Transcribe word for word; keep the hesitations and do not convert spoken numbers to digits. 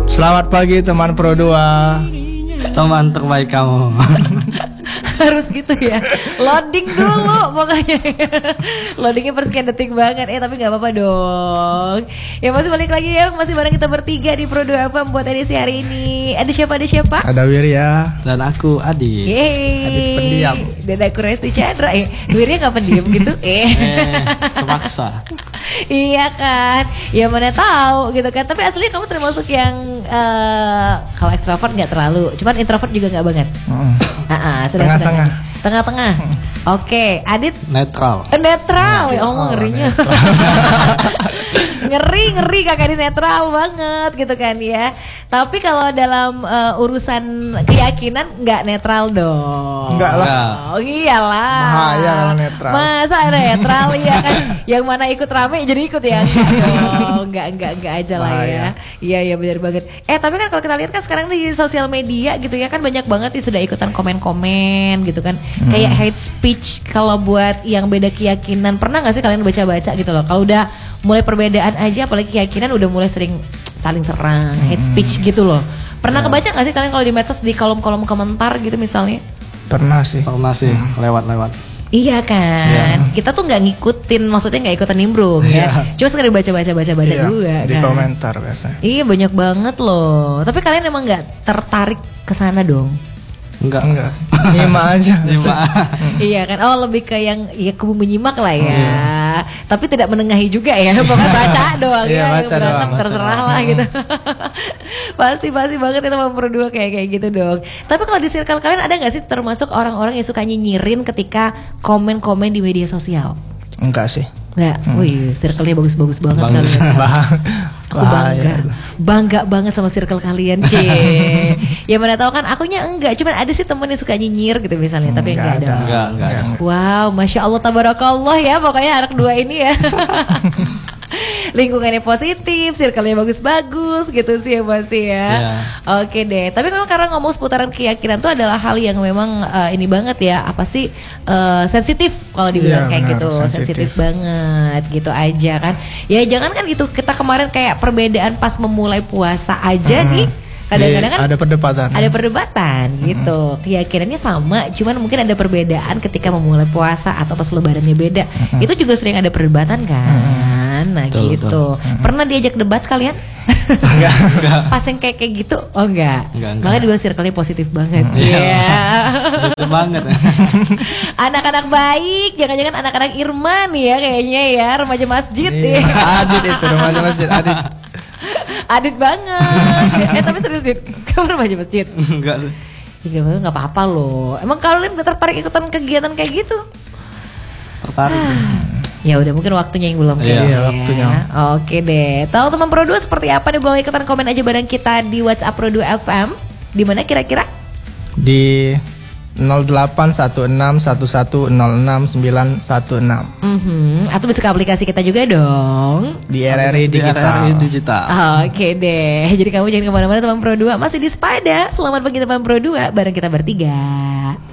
Selamat pagi teman Pro dua. Teman terbaik kamu. Harus gitu ya. Loading dulu pokoknya. Loadingnya per sekian detik banget. Eh tapi gak apa-apa dong. Ya masih balik lagi ya. Masih bareng kita bertiga di Pro dua F M buat edisi hari ini. Ada siapa, ada siapa? Ada Wirya. Dan aku Adi. Yeay. Adit pendiam. Dan aku Resti Chandra. Eh Wirya gak pendiam gitu. Eh, Eh, terpaksa. Iya kan. Ya mana tahu gitu kan. Tapi aslinya kamu termasuk yang uh, kalau ekstrovert gak terlalu. Cuman introvert juga gak banget. Mm. Ah, Tengah-tengah. Tengah-tengah. Oke, Adit Netral. eh, netral. Ya Allah, Oh, ngerinya. ngeri ngeri kakak ini netral banget gitu kan ya. Tapi kalau dalam uh, urusan keyakinan nggak netral dong. Enggak lah. Oh iyalah. Bahaya kalau netral. Masa netral ya kan? Yang mana ikut rame jadi ikut ya? Enggak dong. Enggak enggak enggak aja lah ya. Bahaya. Iya iya benar banget. Eh tapi kan kalau kita lihat kan sekarang di sosial media gitu ya kan banyak banget yang sudah ikutan komen-komen gitu kan. Hmm. Kayak hate speech kalau buat yang beda keyakinan. Pernah nggak sih kalian baca-baca gitu loh? Kalau udah mulai perbedaan aja apalagi keyakinan udah mulai sering saling serang, hate speech gitu loh. Pernah kebaca nggak sih kalian kalau di medsos di kolom-kolom komentar gitu misalnya? Pernah sih. Pernah sih lewat-lewat. Iya kan, kita tuh nggak ngikutin, maksudnya nggak ikutan nimbrung ya. Cuma sekedar baca-baca baca-baca Iya, juga di kan. komentar biasanya. Iya banyak banget loh. Tapi kalian emang nggak tertarik ke sana dong? Enggak. Enggak. Nyimak aja. Lima. Iya kan, oh lebih ke yang ya kubu menyimak lah ya. Tapi tidak menengahi juga ya, pokoknya baca doang Iya, ya. Yang baca berantem doang, baca terserah doang. lah gitu. pasti pasti banget itu mau berdua kayak kayak gitu dong. Tapi kalau di circle kalian ada nggak sih termasuk orang-orang yang suka nyinyirin ketika komen-komen di media sosial? Enggak sih. Nggak, wih, circle-nya bagus-bagus banget Bagus. kalian. Bah. Aku bangga, Bahaya. bangga banget sama circle kalian, cie. Ya mana tahu kan, akunya enggak, cuman ada sih temen yang suka nyinyir gitu misalnya, tapi Enggak enggak ada. ada. Enggak, enggak. Wow, masya Allah, tabarakallah ya, pokoknya anak dua ini ya. Lingkungannya positif, circle-nya bagus-bagus gitu sih ya pasti ya. Iya. Oke deh, tapi memang karena ngomong seputaran keyakinan tuh adalah hal yang memang eh, ini banget ya, apa sih eh, sensitif kalau dibilang Iya, kayak benar, gitu, sensitif sensitif. banget gitu aja kan. Ya jangan kan gitu, kita kemarin kayak perbedaan pas memulai puasa aja Mm-mm. nih. Kadang-kadang kan Di- ada perdebatan. ada perdebatan gitu. Keyakinannya sama, cuman mungkin ada perbedaan ketika memulai puasa atau pas lebarannya beda. Itu juga sering ada perdebatan kan. Nah Betul, gitu. Pernah diajak debat kalian? Enggak. Pas yang kayak kayak gitu? Oh enggak. Enggak, enggak. Makanya dibilang circle-nya positif banget. Iya. Iya. Positif banget. Anak-anak baik, jangan-jangan anak-anak Irman ya kayaknya ya, remaja masjid Iya, ya. Adit itu remaja masjid Adit. Adit banget. Eh tapi serius Dit, kamu remaja masjid? Enggak sih. Ya gak nggak apa-apa loh. Emang kalian gak tertarik ikutan kegiatan kayak gitu? Tertarik sih. Ya udah mungkin waktunya yang belum Iya. kayaknya. Iya, waktunya. Oke deh. Tahu teman Pro dua seperti apa nih, boleh ikutan komen aja bareng kita di WhatsApp Pro dua F M. Di mana kira-kira? Di nol delapan satu enam satu satu nol enam sembilan satu enam. Mhm. Atau bisa ke aplikasi kita juga dong. Di R R I Di R R I Digital. Digital. Oke deh. Jadi kamu jangan kemana-mana teman Pro dua. Masih di Spada. Selamat pagi teman Pro dua. Bareng kita bertiga.